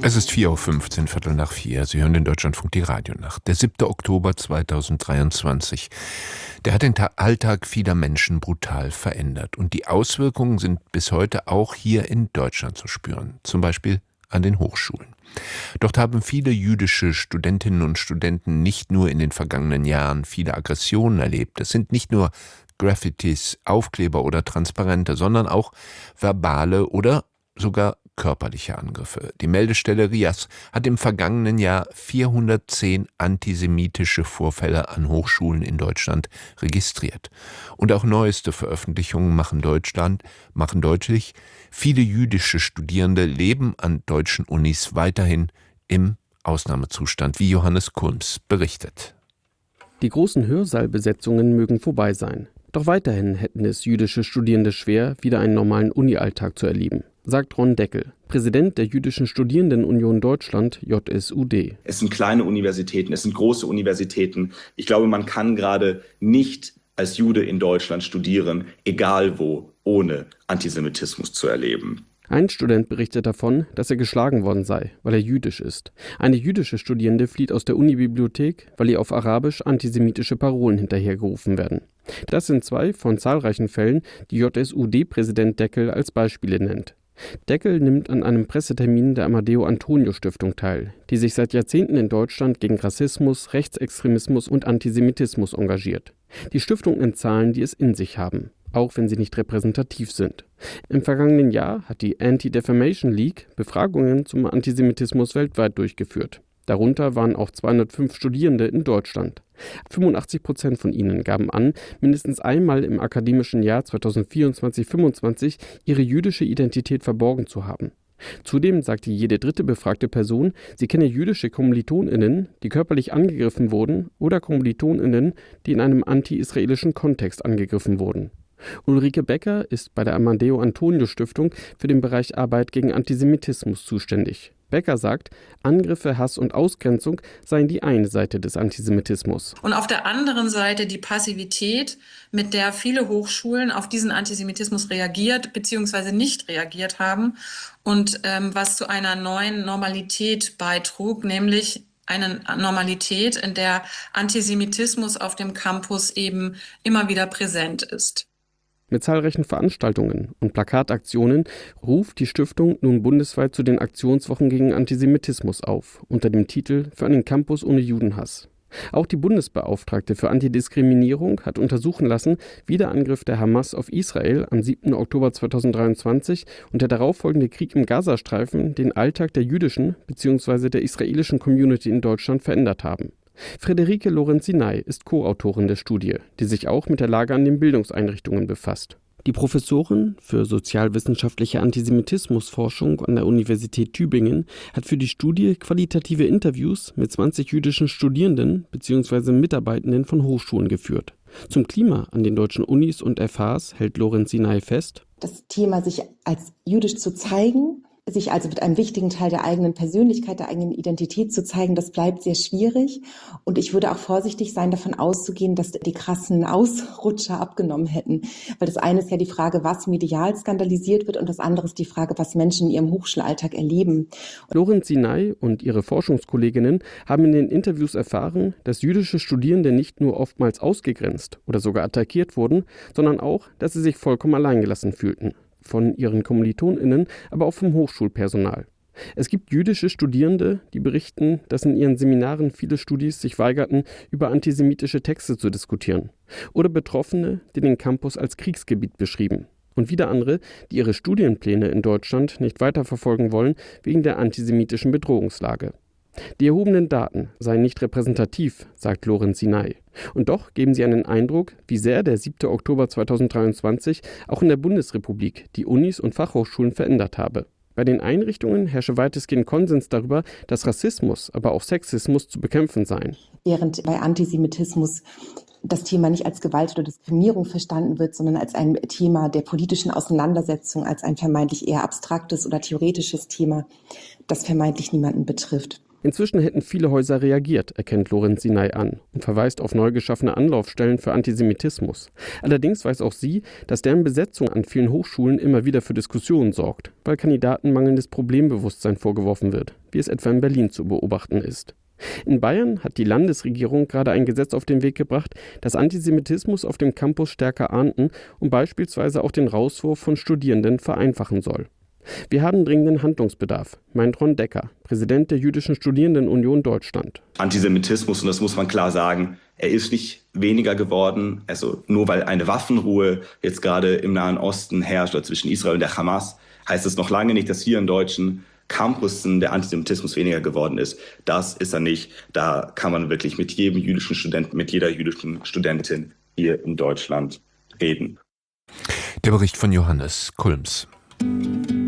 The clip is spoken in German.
Es ist 4:15 Uhr, Viertel nach 4. Sie hören den Deutschlandfunk, die Radionacht. Der 7. Oktober 2023. Der hat den Alltag vieler Menschen brutal verändert. Und die Auswirkungen sind bis heute auch hier in Deutschland zu spüren. Zum Beispiel an den Hochschulen. Dort haben viele jüdische Studentinnen und Studenten nicht nur in den vergangenen Jahren viele Aggressionen erlebt. Es sind nicht nur Graffitis, Aufkleber oder Transparente, sondern auch verbale oder sogar körperliche Angriffe. Die Meldestelle RIAS hat im vergangenen Jahr 410 antisemitische Vorfälle an Hochschulen in Deutschland registriert. Und auch neueste Veröffentlichungen machen deutlich, viele jüdische Studierende leben an deutschen Unis weiterhin im Ausnahmezustand, wie Johannes Kunz berichtet. Die großen Hörsaalbesetzungen mögen vorbei sein. Doch weiterhin hätten es jüdische Studierende schwer, wieder einen normalen Uni-Alltag zu erleben, sagt Ron Deckel, Präsident der Jüdischen Studierendenunion Deutschland, JSUD. Es sind kleine Universitäten, es sind große Universitäten. Ich glaube, man kann gerade nicht als Jude in Deutschland studieren, egal wo, ohne Antisemitismus zu erleben. Ein Student berichtet davon, dass er geschlagen worden sei, weil er jüdisch ist. Eine jüdische Studierende flieht aus der Unibibliothek, weil ihr auf Arabisch antisemitische Parolen hinterhergerufen werden. Das sind zwei von zahlreichen Fällen, die JSUD-Präsident Deckel als Beispiele nennt. Deckel nimmt an einem Pressetermin der Amadeo-Antonio-Stiftung teil, die sich seit Jahrzehnten in Deutschland gegen Rassismus, Rechtsextremismus und Antisemitismus engagiert. Die Stiftung nennt Zahlen, die es in sich haben, auch wenn sie nicht repräsentativ sind. Im vergangenen Jahr hat die Anti-Defamation League Befragungen zum Antisemitismus weltweit durchgeführt. Darunter waren auch 205 Studierende in Deutschland. 85% von ihnen gaben an, mindestens einmal im akademischen Jahr 2024/25 ihre jüdische Identität verborgen zu haben. Zudem sagte jede dritte befragte Person, sie kenne jüdische KommilitonInnen, die körperlich angegriffen wurden, oder KommilitonInnen, die in einem anti-israelischen Kontext angegriffen wurden. Ulrike Becker ist bei der Amadeo-Antonio-Stiftung für den Bereich Arbeit gegen Antisemitismus zuständig. Becker sagt, Angriffe, Hass und Ausgrenzung seien die eine Seite des Antisemitismus. Und auf der anderen Seite die Passivität, mit der viele Hochschulen auf diesen Antisemitismus reagiert bzw. nicht reagiert haben und was zu einer neuen Normalität beitrug, nämlich eine Normalität, in der Antisemitismus auf dem Campus eben immer wieder präsent ist. Mit zahlreichen Veranstaltungen und Plakataktionen ruft die Stiftung nun bundesweit zu den Aktionswochen gegen Antisemitismus auf, unter dem Titel »Für einen Campus ohne Judenhass«. Auch die Bundesbeauftragte für Antidiskriminierung hat untersuchen lassen, wie der Angriff der Hamas auf Israel am 7. Oktober 2023 und der darauffolgende Krieg im Gazastreifen den Alltag der jüdischen bzw. der israelischen Community in Deutschland verändert haben. Friederike Lorenzinai ist Co-Autorin der Studie, die sich auch mit der Lage an den Bildungseinrichtungen befasst. Die Professorin für sozialwissenschaftliche Antisemitismusforschung an der Universität Tübingen hat für die Studie qualitative Interviews mit 20 jüdischen Studierenden bzw. Mitarbeitenden von Hochschulen geführt. Zum Klima an den deutschen Unis und FHs hält Lorenzinai fest: Das Thema, sich als jüdisch zu zeigen, sich also mit einem wichtigen Teil der eigenen Persönlichkeit, der eigenen Identität zu zeigen, das bleibt sehr schwierig. Und ich würde auch vorsichtig sein, davon auszugehen, dass die krassen Ausrutscher abgenommen hätten. Weil das eine ist ja die Frage, was medial skandalisiert wird, und das andere ist die Frage, was Menschen in ihrem Hochschulalltag erleben. Lorenzinai und ihre Forschungskolleginnen haben in den Interviews erfahren, dass jüdische Studierende nicht nur oftmals ausgegrenzt oder sogar attackiert wurden, sondern auch, dass sie sich vollkommen alleingelassen fühlten. Von ihren KommilitonInnen, aber auch vom Hochschulpersonal. Es gibt jüdische Studierende, die berichten, dass in ihren Seminaren viele Studis sich weigerten, über antisemitische Texte zu diskutieren. Oder Betroffene, die den Campus als Kriegsgebiet beschrieben. Und wieder andere, die ihre Studienpläne in Deutschland nicht weiterverfolgen wollen, wegen der antisemitischen Bedrohungslage. Die erhobenen Daten seien nicht repräsentativ, sagt Lorenzinai. Und doch geben sie einen Eindruck, wie sehr der 7. Oktober 2023 auch in der Bundesrepublik die Unis und Fachhochschulen verändert habe. Bei den Einrichtungen herrsche weitestgehend Konsens darüber, dass Rassismus, aber auch Sexismus zu bekämpfen seien. Während bei Antisemitismus das Thema nicht als Gewalt oder Diskriminierung verstanden wird, sondern als ein Thema der politischen Auseinandersetzung, als ein vermeintlich eher abstraktes oder theoretisches Thema, das vermeintlich niemanden betrifft. Inzwischen hätten viele Häuser reagiert, erkennt Lorenz Sinay an und verweist auf neu geschaffene Anlaufstellen für Antisemitismus. Allerdings weiß auch sie, dass deren Besetzung an vielen Hochschulen immer wieder für Diskussionen sorgt, weil Kandidaten mangelndes Problembewusstsein vorgeworfen wird, wie es etwa in Berlin zu beobachten ist. In Bayern hat die Landesregierung gerade ein Gesetz auf den Weg gebracht, das Antisemitismus auf dem Campus stärker ahnden und beispielsweise auch den Rauswurf von Studierenden vereinfachen soll. Wir haben dringenden Handlungsbedarf, meint Ron Decker, Präsident der Jüdischen Studierendenunion Deutschland. Antisemitismus, und das muss man klar sagen, er ist nicht weniger geworden. Also nur weil eine Waffenruhe jetzt gerade im Nahen Osten herrscht, oder zwischen Israel und der Hamas, heißt es noch lange nicht, dass hier in deutschen Campussen der Antisemitismus weniger geworden ist. Das ist er nicht. Da kann man wirklich mit jedem jüdischen Studenten, mit jeder jüdischen Studentin hier in Deutschland reden. Der Bericht von Johannes Kulms.